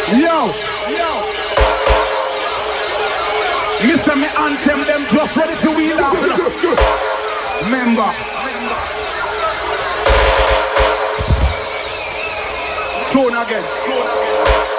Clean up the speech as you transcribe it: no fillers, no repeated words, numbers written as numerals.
Yo. Mr. Me anthem them just ready to wheel out. Remember. Tune again.